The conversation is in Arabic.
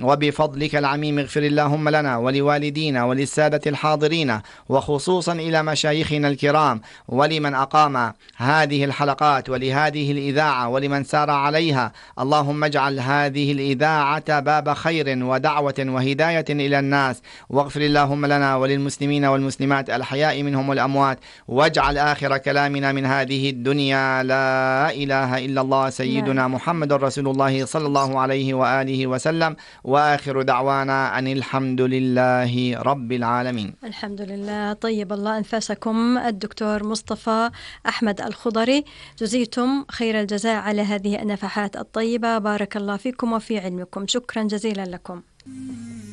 وبفضلك العميم اغفر اللهم لنا ولوالدينا وللسادة الحاضرين، وخصوصا إلى مشايخنا الكرام ولمن أقام هذه الحلقات ولهذه الإذاعة ولمن سار عليها. اللهم اجعل هذه الإذاعة باب خير ودعوة وهداية إلى الناس، واغفر اللهم لنا وللمسلمين والمسلمات الأحياء منهم والأموات، واجعل آخر كلامنا من هذه الدنيا لا إله إلا الله سيدنا محمد رسول الله صلى الله عليه وآله وسلم، وآخر دعوانا أن الحمد لله رب العالمين. الحمد لله. طيب الله أنفاسكم الدكتور مصطفى أحمد الخضري، جزيتم خير الجزاء على هذه النفحات الطيبة، بارك الله فيكم وفي علمكم، شكرا جزيلا لكم.